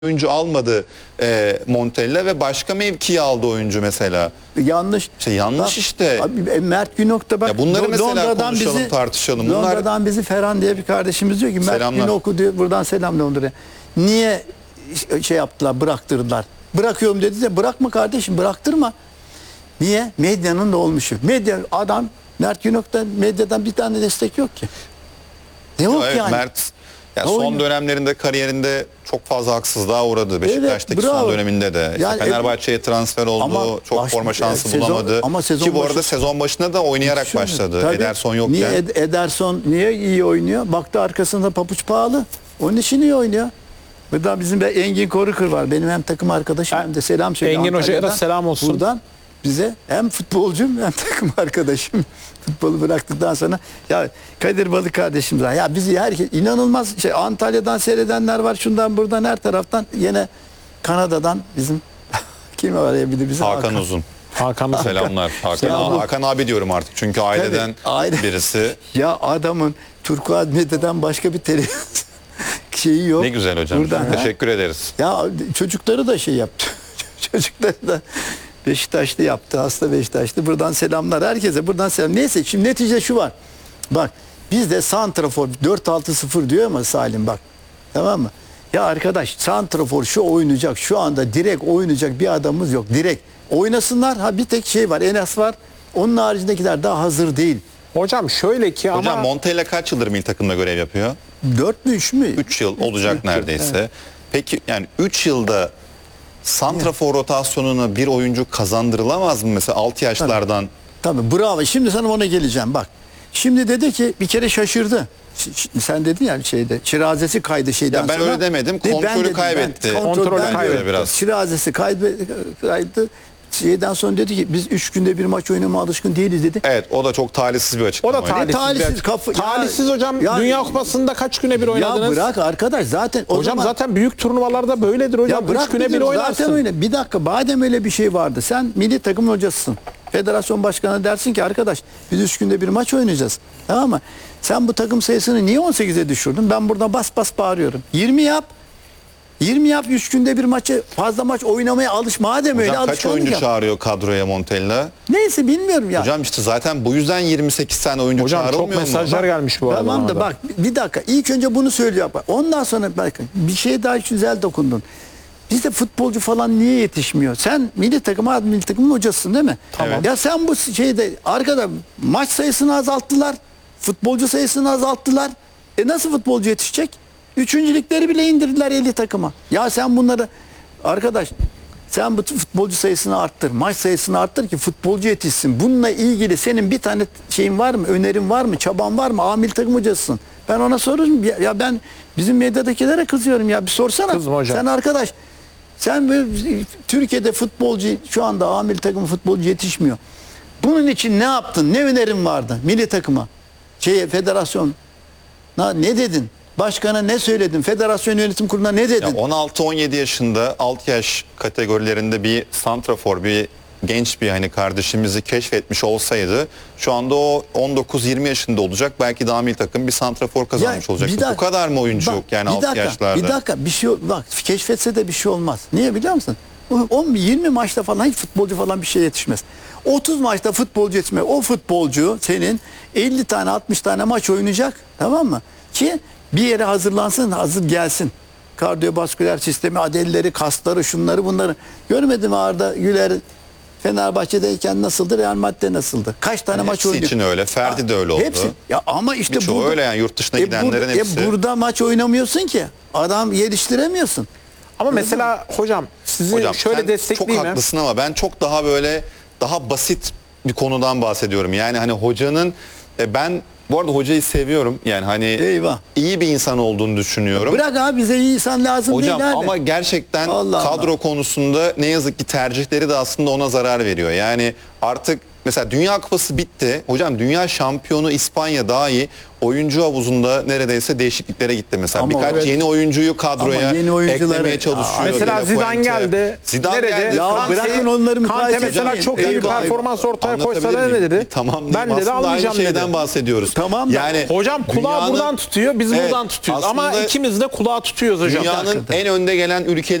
oyuncu almadı Montella ve başka mevkiye aldı oyuncu mesela. Yanlış. Yanlış bak, işte. Abi, Mert Günok da bak. Ya bunları mesela Londra'dan konuşalım, tartışalım. Londra'dan bizi Ferhan diye bir kardeşimiz diyor ki Mert Günok'u diyor, buradan selam Londra'ya. Niye şey yaptılar, bıraktırdılar? Bırakıyorum dedi de bırakma kardeşim, bıraktırma. Niye? Medyanın da olmuşu. Medya adam Mert Günok'tan medyadan bir tane destek yok ki. Ne yok evet, yani? Mert son dönemlerinde kariyerinde çok fazla haksızlığa uğradı. Beşiktaş'taki Evet, son döneminde de. Yani, Fenerbahçe'ye transfer oldu. Çok forma şansı bulamadı. Ki bu arada sezon başında da oynayarak başladı. Tabii, Ederson yokken. Niye Ederson niye iyi oynuyor? Baktı arkasında papuç pahalı. Onun için iyi oynuyor. Burada bizim bir Engin Korukır var. Benim hem takım arkadaşım hem de selam söylüyor. Engin Hoca'ya da selam olsun. Buradan bize hem futbolcum hem takım arkadaşım. Futbolu bıraktıktan sonra ya Kadir Balık kardeşimiz var. Ya bizi herkes inanılmaz Antalya'dan seyredenler var. Şundan buradan her taraftan yine Kanada'dan bizim kim var ya bir de bizim Hakan Uzun. Hakan Selamlar. Hakan abi diyorum artık. Çünkü aileden birisi. Ya adamın Turkuaz Medya'dan başka bir televizyon şeyi yok. Ne güzel hocam. Buradan, teşekkür ederiz. Ya çocukları da şey yaptı. Çocukları da Beşiktaşlı yaptı. Hasta Beşiktaşlı. Buradan selamlar herkese. Buradan selam. Neyse şimdi netice şu var. Bak bizde santrafor 4-6-0 diyor ama Salim bak. Tamam mı? Ya arkadaş santrafor şu oynayacak. Şu anda direkt oynayacak bir adamımız yok. Direkt oynasınlar. Ha bir tek şey var. Enes var. Onun haricindekiler daha hazır değil. Hocam şöyle ki Hocam ama... Montella kaç yıldır milli takımda görev yapıyor? 4 mü 3 mü? 3 yıl olacak 3 neredeyse. Evet. Peki yani 3 yılda santrafor rotasyonuna bir oyuncu kazandırılamaz mı mesela 6 yaşlardan? Tabii bravo. Şimdi sana ona geleceğim bak. Şimdi dedi ki bir kere şaşırdı. Sen dedin ya şirazesi kaydı şeyden sonra. Ben öyle demedim. Kontrolü kaybetti. Kontrolü kaybetti biraz. Şirazesi kaydı. Şeyden sonra dedi ki biz 3 günde bir maç oynamaya alışkın değiliz dedi. Evet o da çok talihsiz bir açıklama. O da talihsiz. Talihsiz hocam. Ya, Dünya Kupası'nda kaç güne bir oynadınız? Ya bırak arkadaş zaten. Hocam zaten büyük turnuvalarda böyledir hocam. Ya bırak 3 güne bir oynarsın. Zaten öyle. Bir dakika madem öyle bir şey vardı. Sen milli takımın hocasısın. Federasyon başkanı dersin ki arkadaş biz 3 günde bir maç oynayacağız. Tamam mı? Sen bu takım sayısını niye 18'e düşürdün? Ben burada bas bas bağırıyorum. 20 yap. 20 yap 3 günde bir maçı fazla maç oynamaya alış. Madem öyle hocam kaç oyuncu çağırıyor kadroya Montella? Neyse bilmiyorum ya. Hocam işte zaten bu yüzden 28 tane oyuncu çağrılmıyor mu? Hocam çok mesajlar gelmiş bu arada. Tamam da bak bir dakika ilk önce bunu söylüyor. Ondan sonra bakın bir şey daha güzel dokundun. Bizde futbolcu falan niye yetişmiyor? Sen milli takımın hocasısın değil mi? Tamam. Ya sen bu şeyde arkada maç sayısını azalttılar. Futbolcu sayısını azalttılar. Nasıl futbolcu yetişecek? Üçüncülükleri bile indirdiler 50 takıma. Ya sen bunları arkadaş sen bu futbolcu sayısını arttır. Maç sayısını arttır ki futbolcu yetişsin. Bununla ilgili senin bir tane şeyin var mı? Önerin var mı? Çaban var mı? Milli takım hocasısın. Ben ona soruyorum. Ya ben bizim medyadakilere kızıyorum ya. Bir sorsana. Kızım hocam. Sen arkadaş sen Türkiye'de futbolcu şu anda milli takım futbolcu yetişmiyor. Bunun için ne yaptın? Ne önerin vardı milli takıma? Federasyon ne dedin? Başkana ne söyledin? Federasyon yönetim kuruluna ne dedin? 16-17 yaşında 6 yaş kategorilerinde bir santrafor, bir genç bir hani kardeşimizi keşfetmiş olsaydı şu anda o 19-20 yaşında olacak. Belki daha milli takım bir santrafor kazanmış olacaktı. Bu kadar mı oyuncu yok yani 6 yaşlarda? Bir dakika bir şey bak keşfetse de bir şey olmaz. Niye biliyor musun? 20 maçta falan hiç futbolcu falan bir şey yetişmez. 30 maçta futbolcu yetişmez. O futbolcu senin 50 tane 60 tane maç oynayacak, tamam mı? Ki bir yere hazırlansın, hazır gelsin. Kardiyovasküler sistemi, adelleri, kasları, şunları bunları. Görmedim Arda Güler Fenerbahçe'deyken nasıldı, Real Madrid'de nasıldı? Kaç tane maç oynuyor? Hepsi için öyle. Ferdi de öyle oldu. Hepsi. Ya ama işte burada öyle yani yurt dışına gidenlerin hepsi. Burada maç oynamıyorsun ki. Adam geliştiremiyorsun. Ama mesela hocam sizi şöyle destekleyeyim. Çok haklısın ama ben çok daha böyle daha basit bir konudan bahsediyorum. Yani hani hocanın ben bu arada hocayı seviyorum. Yani hani iyi bir insan olduğunu düşünüyorum. Bırak abi bize iyi insan lazım hocam, değil abi. Ama gerçekten kadro konusunda ne yazık ki tercihleri de aslında ona zarar veriyor. Yani artık mesela Dünya Kupası bitti. Hocam dünya şampiyonu İspanya dahi oyuncu havuzunda neredeyse değişikliklere gitti mesela. Ama Birkaç evet. yeni oyuncuyu kadroya Ama yeni oyuncuları- eklemeye çalışıyor. Mesela De La Zidane Fuente. geldi. Zidane Nerede? geldi. Ya Kante- bırakın onları Kante mukayese mesela etmeyin. çok iyi bir Eyvah, performans ortaya koysa Anlatabilir da ne miyim? dedi? Tamam Ben diyeyim. dedi Aslında almayacağım aynı şeyden dedi. bahsediyoruz. Tamam da- Yani Hocam kulağı dünyanın- buradan tutuyor, biz Evet, buradan tutuyoruz. Ama aslında ikimiz de kulağı tutuyoruz hocam. dünyanın en önde gelen ülkeleri